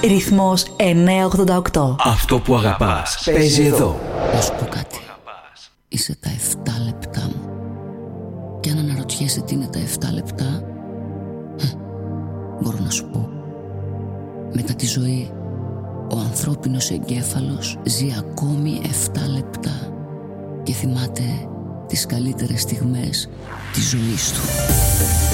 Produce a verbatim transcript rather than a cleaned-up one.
Ρυθμός εννιακόσια ογδόντα οκτώ. Αυτό που αγαπάς παίζει εδώ. Να σου πω κάτι. Είσαι τα εφτά λεπτά μου. Και αν αναρωτιέσαι τι είναι τα εφτά λεπτά, μπορώ να σου πω. Μετά τη ζωή, ο ανθρώπινος εγκέφαλος ζει ακόμη εφτά λεπτά και θυμάται τις καλύτερες στιγμές της ζωής του.